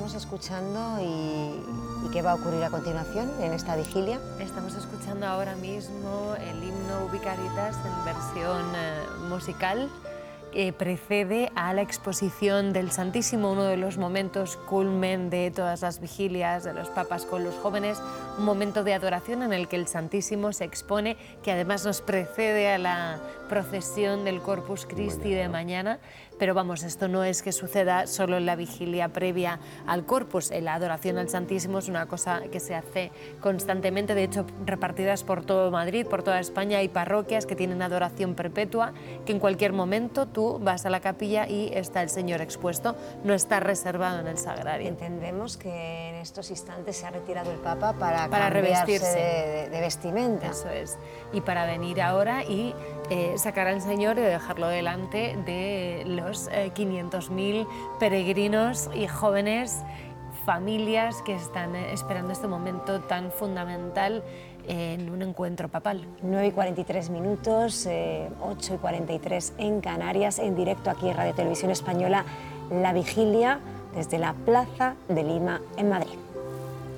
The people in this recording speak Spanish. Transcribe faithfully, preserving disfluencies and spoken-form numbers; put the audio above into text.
estamos escuchando y, y qué va a ocurrir a continuación en esta vigilia? Estamos escuchando ahora mismo el himno Ubi Caritas en versión eh, musical, que precede a la exposición del Santísimo, uno de los momentos culmen de todas las vigilias de los papas con los jóvenes, un momento de adoración en el que el Santísimo se expone, que además nos precede a la procesión del Corpus Christi de mañana. Pero vamos, esto no es que suceda solo en la vigilia previa al Corpus. La adoración al Santísimo es una cosa que se hace constantemente, de hecho repartidas por todo Madrid, por toda España. Hay parroquias que tienen adoración perpetua, que en cualquier momento tú vas a la capilla y está el Señor expuesto, no está reservado en el sagrario. Entendemos que en estos instantes se ha retirado el Papa para, para revestirse de, de, de vestimenta. Eso es, y para venir ahora y eh, sacar al Señor y dejarlo delante de los eh, quinientos mil peregrinos y jóvenes, familias que están esperando este momento tan fundamental en un encuentro papal. nueve y cuarenta y tres minutos, eh, ocho y cuarenta y tres en Canarias, en directo aquí en Radio Televisión Española, la vigilia desde la Plaza de Lima en Madrid.